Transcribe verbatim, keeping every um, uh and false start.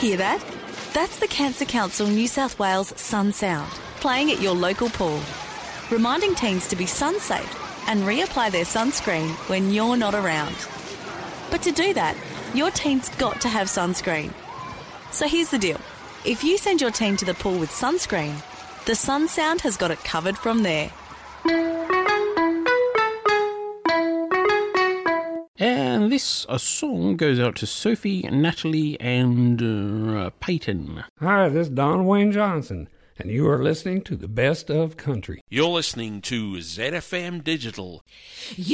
Hear that? That's the Cancer Council New South Wales Sun Sound, playing at your local pool, reminding teens to be sun safe and reapply their sunscreen when you're not around. But to do that, your teen's got to have sunscreen. So here's the deal. If you send your teen to the pool with sunscreen, the Sun Sound has got it covered from there. And this a song goes out to Sophie, Natalie and uh, Peyton. Hi, this is Don Wayne Johnson, and you are listening to the Best of Country. You're listening to Z F M Digital.